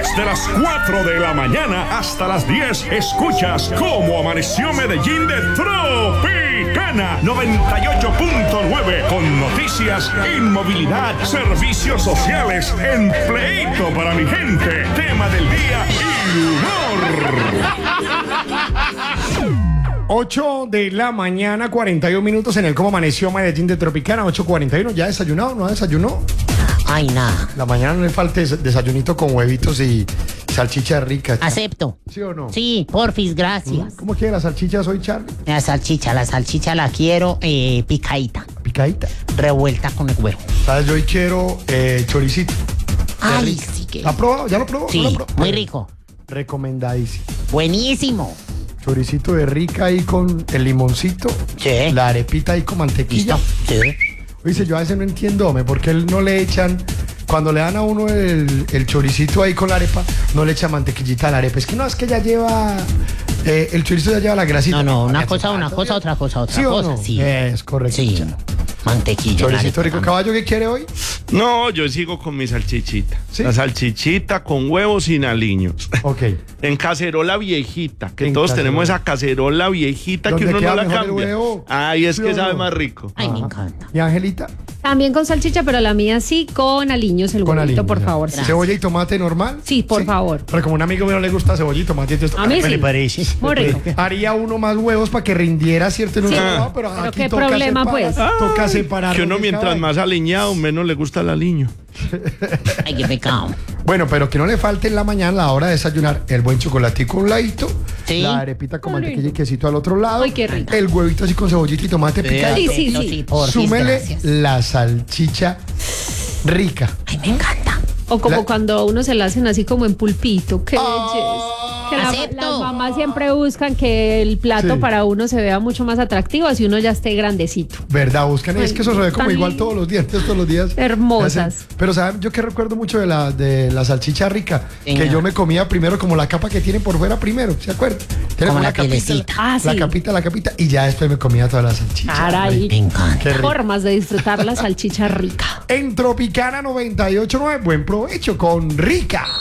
Desde las 4 de la mañana hasta las 10 escuchas cómo amaneció Medellín de Tropicana 98.9 con noticias, inmovilidad, servicios sociales, empleito para mi gente, tema del día y humor. 8 de la mañana, 41 minutos en el Cómo Amaneció Medellín de Tropicana, 8:41. ¿Ya desayunado? ¿No desayunó? Ay, nada. La mañana no le falte desayunito con huevitos y salchicha rica. Acepto. ¿Sí o no? Sí, porfis, gracias. ¿Cómo quiere las salchichas hoy, Charlie? La salchicha la quiero picadita, Picadita. revuelta con el huevo. ¿Sabes? Yo hoy quiero choricito. Ay, sí que. ¿Lo ha probado? ¿Ya lo probó? Sí, ¿No lo probó? muy rico. Recomendadísimo. Buenísimo. Choricito de rica ahí con el limoncito. Sí. La arepita ahí con mantequilla. Listo. Sí. Dice, yo a veces no entiendo, hombre, ¿por qué no le echan, cuando le dan a uno el choricito ahí con la arepa, no le echan mantequillita a la arepa? Es que no, es que ya lleva, el chorizo ya lleva la grasita. No, una cosa, otra cosa. ¿Sí o no? Sí. Es correcto. Sí. Mantequilla. Choricito la rico. arepa. ¿Caballo qué quiere hoy? No, yo sigo con mi salchichita. ¿Sí? La salchichita con huevos sin aliños. Ok. En cacerola viejita, que En todos cacerola. tenemos esa cacerola viejita que ¿Dónde uno queda no la mejor el cambia. huevo? Ay, es ¿Sí que o sabe no? más rico. Ay, me Ajá. encanta. ¿Y Angelita? También con salchicha, pero la mía sí con aliños, el Con huevito, aliños, por ya. favor. Sí. ¿Cebolla y tomate normal? Sí, por favor. Pero como a un amigo mío no le gusta cebolla y tomate, entonces A mí me sí. le parece. Muy rico. Haría uno más huevos para que rindiera, ¿cierto? En un Sí. lado, pero Pero aquí qué toca problema, separar, pues. Toca separar. Que uno los mientras caballos. más aliñado, menos le gusta el aliño. Ay, qué pecado. Bueno, pero que no le falte en la mañana a la hora de desayunar el buen chocolatico a un ladito, Sí. la arepita con mantequilla y quesito al otro lado, Ay, qué rico. el huevito así con cebollita y tomate picadito, Sí, Perfecto, sí. porfis, súmele gracias. la salchicha rica. Ay, me encanta. O como La- cuando uno se la hacen así como en pulpito. Qué belleza. Que Acepto. las mamás siempre buscan que el plato Sí. para uno se vea mucho más atractivo si uno ya esté grandecito. ¿Verdad? Buscan, es que eso se ve como Tan igual todos los días, todos los días. Hermosas. Hacen- Pero ¿saben? Yo que recuerdo mucho de la salchicha rica, que Señor. yo me comía primero como la capa que tiene por fuera primero, ¿se acuerdan? Tiene Como la capita, pielecita. Ah, la sí. capita, y ya después me comía toda la salchicha. Caray. Me encanta. Qué rico. Formas de disfrutar la salchicha rica. En Tropicana 98.9, buen provecho con Rica.